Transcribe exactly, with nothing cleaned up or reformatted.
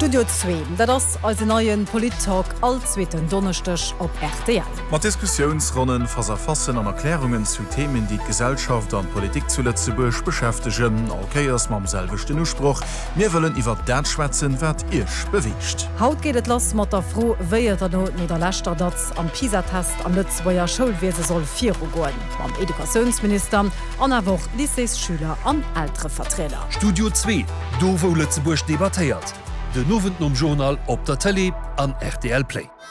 Studio zwei, dat ass als en neuen Polit-Talk allzweten Donnerstech op R T L. Mat Diskussionsronnen versafassen an Erklärungen zu Themen, die Gesellschaft an Politik zu Lützeburg beschäftigen, Alkeiers mam selwechten Urspruch. Wir wollen iwwer dat schwätzen, wat ihrch bewicht. Haut geht et lass mat der froh, wéiet der not nie der Lächter dat am PISA-Test am Lützwoier Schulwese soll vier goen. Am Edukationsminister an awoch Lyceesschüler an ältere Vertreter. Studio zwei, do wo Lützeburg debattiert. De Nowen um Journal op der Tele an R T L Play.